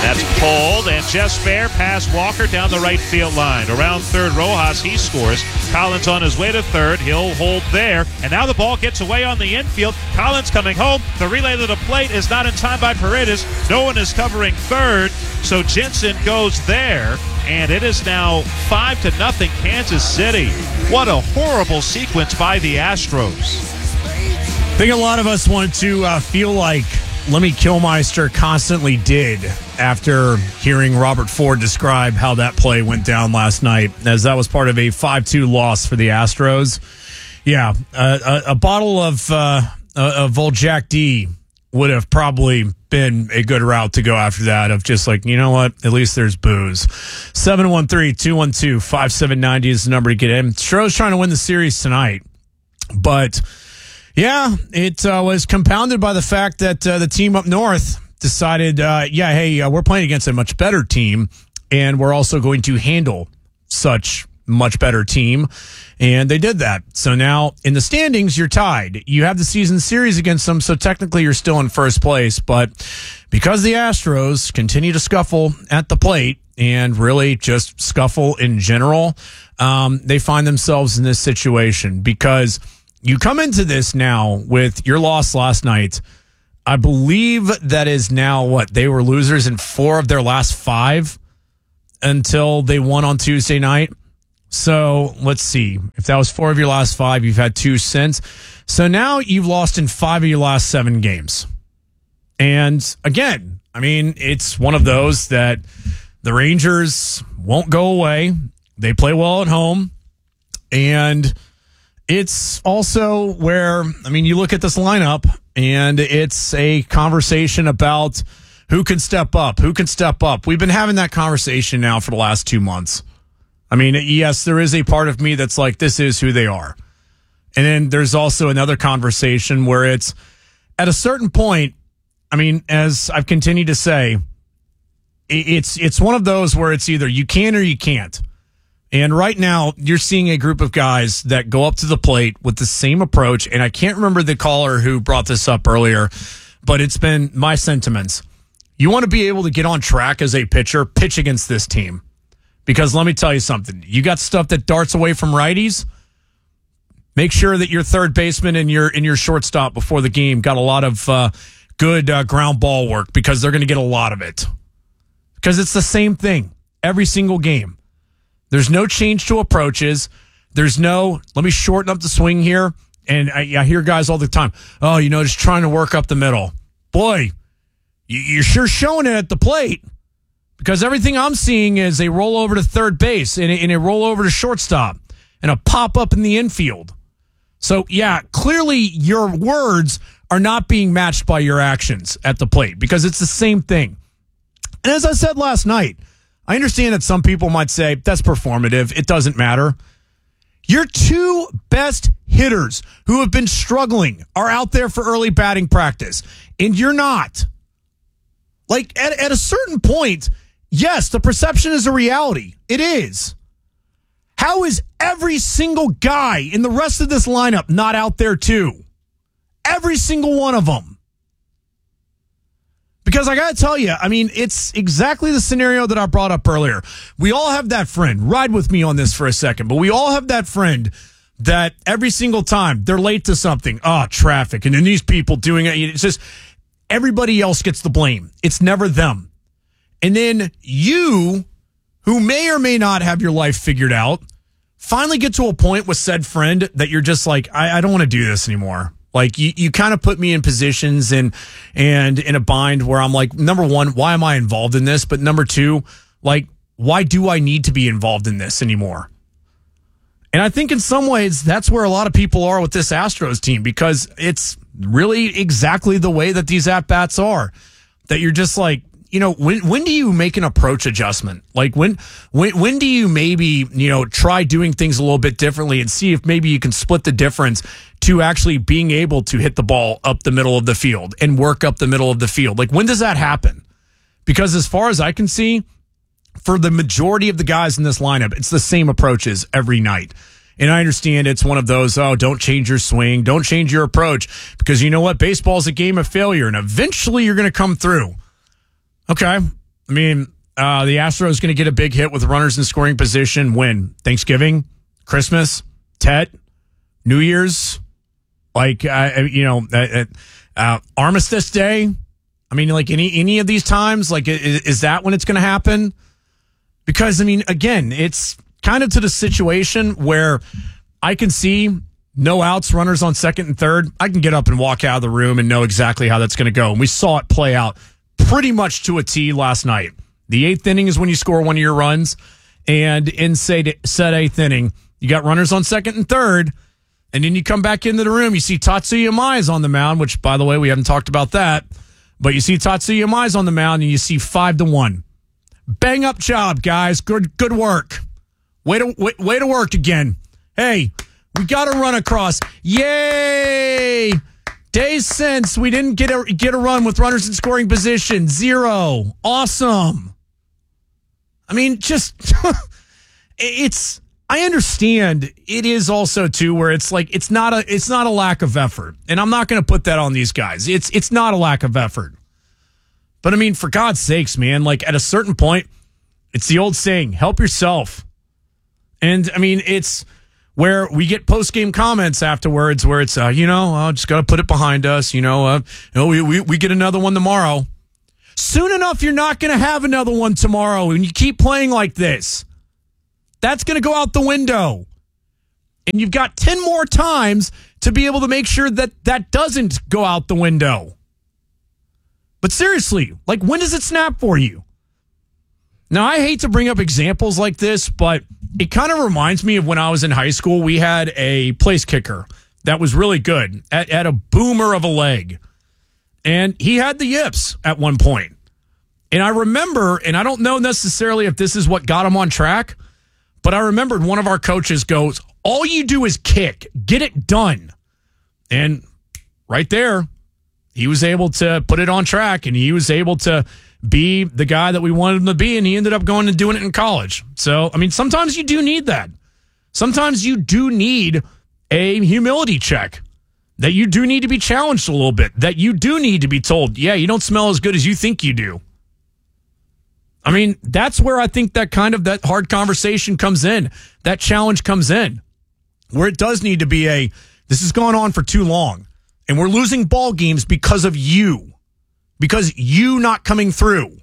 That's pulled, and Jess Fair past Walker down the right field line. Around third, Rojas, he scores. Collins on his way to third. He'll hold there. And now the ball gets away on the infield. Collins coming home. The relay to the plate is not in time by Paredes. No one is covering third, so Jensen goes there. And it is now 5-0 Kansas City. What a horrible sequence by the Astros. I think a lot of us want to feel like Lemmy Kilmister constantly did after hearing Robert Ford describe how that play went down last night, as that was part of a 5-2 loss for the Astros. Yeah, a bottle of Voljack D would have probably been a good route to go after that, of just like, you know what, at least there's booze. 713-212-5790 is the number to get in. Stroh's trying to win the series tonight, but yeah, it was compounded by the fact that the team up north decided, we're playing against a much better team, and we're also going to handle such much better team, and they did that. So now in the standings, you're tied. You have the season series against them, so technically you're still in first place, but because the Astros continue to scuffle at the plate and really just scuffle in general, they find themselves in this situation because you come into this now with your loss last night. I believe that is now they were losers in 4 of their last 5 until they won on Tuesday night. So let's see. If that was 4 of your last 5, you've had 2 since. So now you've lost in 5 of your last 7 games. And again, I mean, it's one of those that the Rangers won't go away. They play well at home. And it's also where, I mean, you look at this lineup and it's a conversation about who can step up, who can step up. We've been having that conversation now for the last 2 months. I mean, yes, there is a part of me that's like, this is who they are. And then there's also another conversation where it's at a certain point, I mean, as I've continued to say, it's one of those where it's either you can or you can't. And right now, you're seeing a group of guys that go up to the plate with the same approach. And I can't remember the caller who brought this up earlier, but it's been my sentiments. You want to be able to get on track as a pitcher, pitch against this team. Because let me tell you something. You got stuff that darts away from righties. Make sure that your third baseman and your shortstop before the game got a lot of good ground ball work, because they're going to get a lot of it. Because it's the same thing every single game. There's no change to approaches. There's no, let me shorten up the swing here. And I hear guys all the time, oh, just trying to work up the middle. Boy, you're sure showing it at the plate, because everything I'm seeing is a roll over to third base and a roll over to shortstop and a pop up in the infield. So, yeah, clearly your words are not being matched by your actions at the plate, because it's the same thing. And as I said last night, I understand that some people might say that's performative. It doesn't matter. Your 2 best hitters who have been struggling are out there for early batting practice, and you're not. Like, at a certain point, yes, the perception is a reality. It is. How is every single guy in the rest of this lineup not out there too? Every single one of them. Because I got to tell you, I mean, it's exactly the scenario that I brought up earlier. We all have that friend. Ride with me on this for a second. But we all have that friend that every single time they're late to something, traffic, and then these people doing it. It's just everybody else gets the blame. It's never them. And then you, who may or may not have your life figured out, finally get to a point with said friend that you're just like, I don't want to do this anymore. Like, you kind of put me in positions and in a bind where I'm like, number one, why am I involved in this? But number 2, like, why do I need to be involved in this anymore? And I think in some ways that's where a lot of people are with this Astros team, because it's really exactly the way that these at-bats are, that you're just like, when do you make an approach adjustment? Like, when do you maybe, try doing things a little bit differently and see if maybe you can split the difference to actually being able to hit the ball up the middle of the field and work up the middle of the field? Like, when does that happen? Because as far as I can see, for the majority of the guys in this lineup, it's the same approaches every night. And I understand it's one of those, don't change your swing, don't change your approach, because you know what? Baseball's a game of failure, and eventually you're going to come through. Okay, I mean, the Astros going to get a big hit with runners in scoring position when? Thanksgiving, Christmas, Tet, New Year's, Armistice Day. I mean, like any of these times, like is that when it's going to happen? Because, I mean, again, it's kind of to the situation where I can see no outs, runners on second and third. I can get up and walk out of the room and know exactly how that's going to go. And we saw it play out pretty much to a T last night. The eighth inning is when you score one of your runs. And in said eighth inning, you got runners on second and third. And then you come back into the room. You see Tatsuya Mize on the mound, which, by the way, we haven't talked about that. But you see Tatsuya Mize on the mound, and you see 5-1. Bang up job, guys. Good work. Way to work again. Hey, we got to run across. Yay! Days since we didn't get a run with runners in scoring position. 0. Awesome. I mean, just it's. I understand it is also too where it's like it's not a lack of effort, and I'm not going to put that on these guys. It's not a lack of effort, but I mean, for God's sakes, man, like at a certain point, it's the old saying, "Help yourself," and I mean, it's where we get post game comments afterwards where it's just got to put it behind us. We get another one tomorrow. Soon enough, you're not going to have another one tomorrow, and you keep playing like this. That's going to go out the window. And you've got 10 more times to be able to make sure that doesn't go out the window. But seriously, like, when does it snap for you? Now, I hate to bring up examples like this, but it kind of reminds me of when I was in high school. We had a place kicker that was really good at a boomer of a leg. And he had the yips at one point. And I remember, and I don't know necessarily if this is what got him on track, but I remembered one of our coaches goes, all you do is kick. Get it done. And right there, he was able to put it on track, and he was able to be the guy that we wanted him to be, and he ended up going and doing it in college. So, I mean, sometimes you do need that. Sometimes you do need a humility check, that you do need to be challenged a little bit, that you do need to be told, yeah, you don't smell as good as you think you do. I mean, that's where I think that hard conversation comes in. That challenge comes in. Where it does need to be this has gone on for too long. And we're losing ball games because of you. Because you not coming through.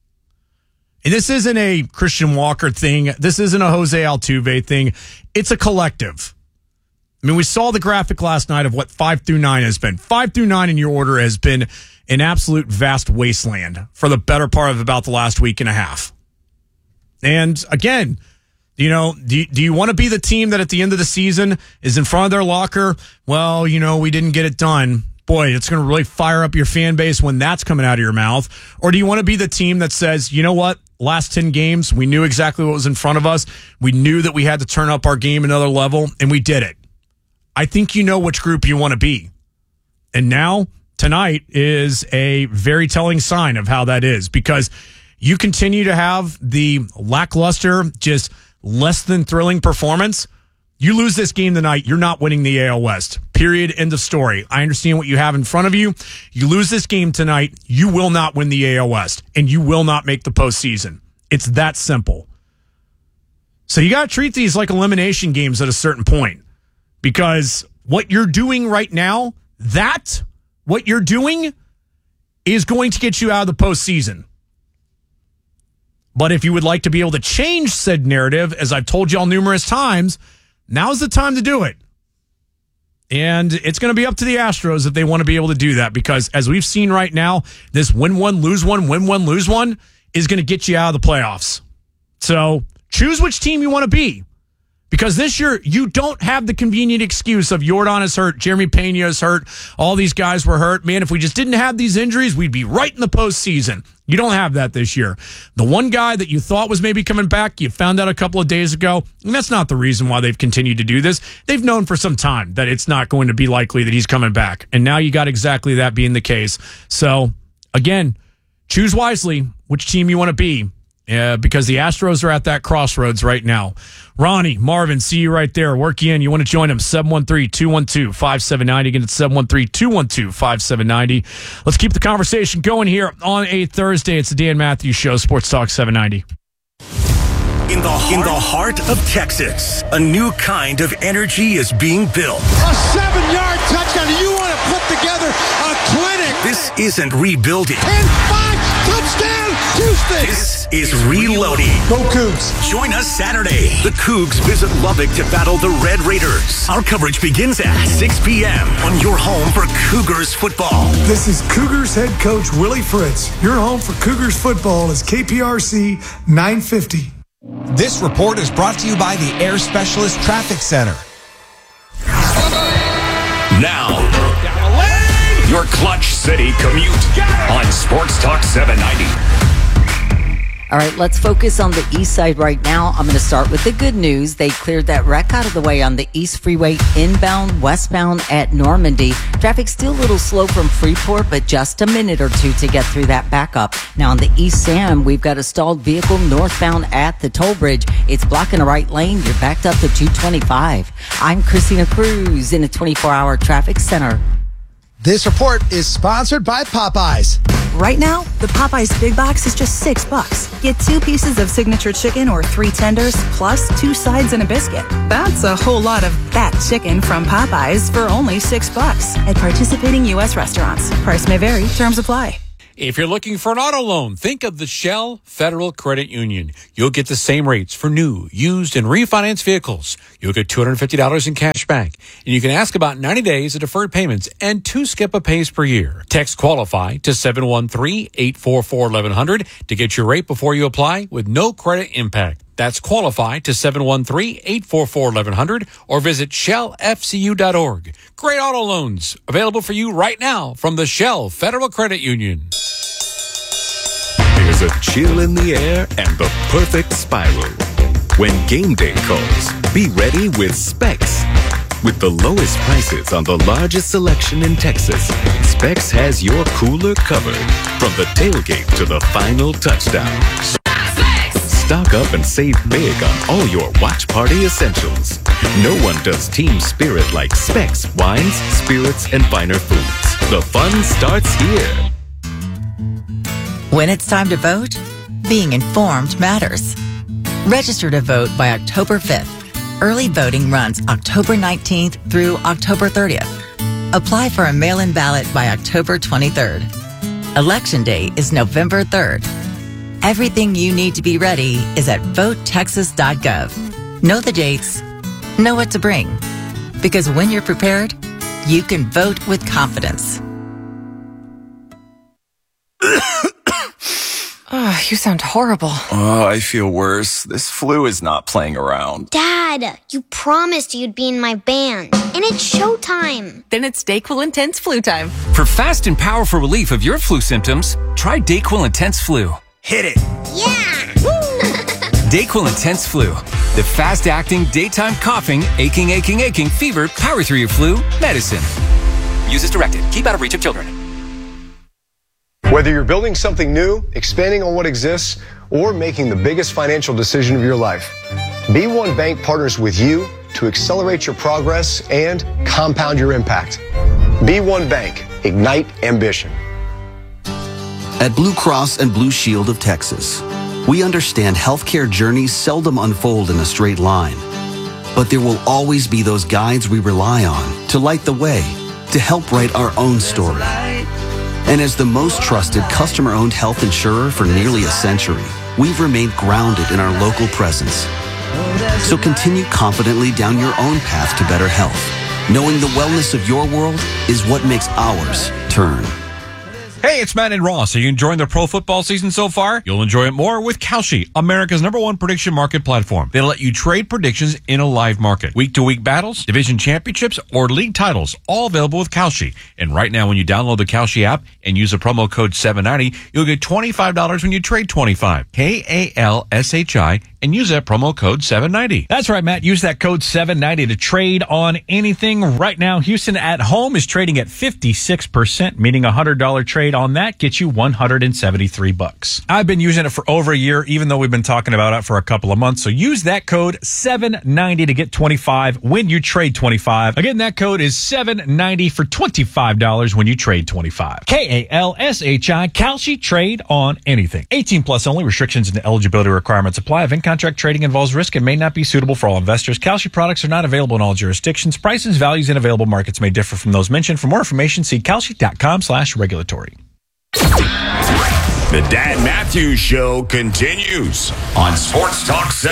And this isn't a Christian Walker thing. This isn't a Jose Altuve thing. It's a collective. I mean, we saw the graphic last night of what 5 through 9 has been. 5 through 9 in your order has been an absolute vast wasteland for the better part of about the last week and a half. And again, do you want to be the team that at the end of the season is in front of their locker? Well, we didn't get it done. Boy, it's going to really fire up your fan base when that's coming out of your mouth. Or do you want to be the team that says, you know what? Last 10 games, we knew exactly what was in front of us. We knew that we had to turn up our game another level, and we did it. I think you know which group you want to be. And now, tonight is a very telling sign of how that is, because you continue to have the lackluster, just less than thrilling performance. You lose this game tonight, you're not winning the AL West. Period. End of story. I understand what you have in front of you. You lose this game tonight, you will not win the AL West, and you will not make the postseason. It's that simple. So you got to treat these like elimination games at a certain point, because what you're doing right now, what you're doing is going to get you out of the postseason. But if you would like to be able to change said narrative, as I've told y'all numerous times, now's the time to do it. And it's going to be up to the Astros if they want to be able to do that, because as we've seen right now, this win one, lose one, win one, lose one is going to get you out of the playoffs. So choose which team you want to be. Because this year, you don't have the convenient excuse of Jordan is hurt, Jeremy Pena is hurt, all these guys were hurt. Man, if we just didn't have these injuries, we'd be right in the postseason. You don't have that this year. The one guy that you thought was maybe coming back, you found out a couple of days ago, and that's not the reason why they've continued to do this. They've known for some time that it's not going to be likely that he's coming back. And now you got exactly that being the case. So, again, choose wisely which team you want to be. because the Astros are at that crossroads right now. Ronnie, Marvin, see you right there. Work you in. You want to join them, 713-212-5790. Again, it's 713-212-5790. Let's keep the conversation going here on a Thursday. It's the Dan Matthews Show, Sports Talk 790. In the heart of Texas, a new kind of energy is being built. A 7-yard touchdown. You want to put together a clinic. This isn't rebuilding. 10-5 touchdown, Houston. This is reloading. Go Cougs. Join us Saturday. The Cougs visit Lubbock to battle the Red Raiders. Our coverage begins at 6 p.m. on your home for Cougars football. This is Cougars head coach Willie Fritz. Your home for Cougars football is KPRC 950. This report is brought to you by the Air Specialist Traffic Center. Now, your Clutch City commute on Sports Talk 790. All right, let's focus on the east side right now. I'm going to start with the good news. They cleared that wreck out of the way on the East Freeway inbound, westbound at Normandy. Traffic still a little slow from Freeport, but just a minute or two to get through that backup. Now on the East Sam, we've got a stalled vehicle northbound at the toll bridge. It's blocking the right lane. You're backed up to 225. I'm Christina Cruz in a 24-hour traffic center. This report is sponsored by Popeyes. Right now, the Popeyes Big Box is just $6. Get 2 pieces of signature chicken or 3 tenders, plus 2 sides and a biscuit. That's a whole lot of that chicken from Popeyes for only $6 at participating U.S. restaurants. Price may vary. Terms apply. If you're looking for an auto loan, think of the Shell Federal Credit Union. You'll get the same rates for new, used, and refinance vehicles. You'll get $250 in cash back. And you can ask about 90 days of deferred payments and 2 skip-a-pays per year. Text QUALIFY to 713-844-1100 to get your rate before you apply with no credit impact. That's QUALIFY to 713-844-1100 or visit shellfcu.org. Great auto loans available for you right now from the Shell Federal Credit Union. There's a chill in the air and the perfect spiral. When game day calls, be ready with Specs. With the lowest prices on the largest selection in Texas, Specs has your cooler covered from the tailgate to the final touchdown. Stock up and save big on all your watch party essentials. No one does team spirit like Specs wines, spirits, and finer foods. The fun starts here. When it's time to vote, being informed matters. Register to vote by October 5th. Early voting runs October 19th through October 30th. Apply for a mail-in ballot by October 23rd. Election day is November 3rd. Everything you need to be ready is at votetexas.gov. Know the dates, know what to bring. Because when you're prepared, you can vote with confidence. Oh, you sound horrible. Oh, I feel worse. This flu is not playing around. Dad, you promised you'd be in my band. And it's showtime. Then it's DayQuil Intense Flu time. For fast and powerful relief of your flu symptoms, try DayQuil Intense Flu. Hit it. Yeah. DayQuil Intense Flu. The fast-acting, daytime coughing, aching, fever, power through your flu medicine. Use as directed. Keep out of reach of children. Whether you're building something new, expanding on what exists, or making the biggest financial decision of your life, B1 Bank partners with you to accelerate your progress and compound your impact. B1 Bank, ignite ambition. At Blue Cross and Blue Shield of Texas, we understand healthcare journeys seldom unfold in a straight line. But there will always be those guides we rely on to light the way, to help write our own story. And as the most trusted customer-owned health insurer for nearly a century, we've remained grounded in our local presence. So continue confidently down your own path to better health, knowing the wellness of your world is what makes ours turn. Hey, it's Matt and Ross. Are you enjoying the pro football season so far? You'll enjoy it more with Kalshi, America's #1 prediction market platform. They let you trade predictions in a live market. Week-to-week battles, division championships, or league titles, all available with Kalshi. And right now, when you download the Kalshi app and use the promo code 790, you'll get $25 when you trade $25. KALSHI and use that promo code 790. That's right, Matt. Use that code 790 to trade on anything. Right now, Houston at home is trading at 56%, meaning a $100 trade on that gets you $173. I've been using it for over a year, even though we've been talking about it for a couple of months. So use that code 790 to get 25 when you trade 25. Again, that code is 790 for $25 when you trade 25. KALSHI, Kalshi, trade on anything. 18 plus only. Restrictions and eligibility requirements apply. Event contract trading involves risk and may not be suitable for all investors. Kalshi products are not available in all jurisdictions. Prices, values, and available markets may differ from those mentioned. For more information, see kalshi.com/regulatory. The Dan Matthews Show continues on Sports Talk 7.